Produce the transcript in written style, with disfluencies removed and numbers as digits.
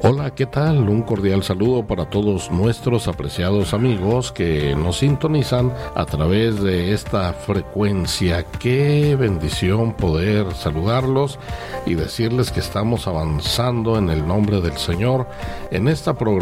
Hola, ¿qué tal? Un cordial saludo para todos nuestros apreciados amigos que nos sintonizan a través de esta frecuencia. Qué bendición poder saludarlos y decirles que estamos avanzando en el nombre del Señor en esta programación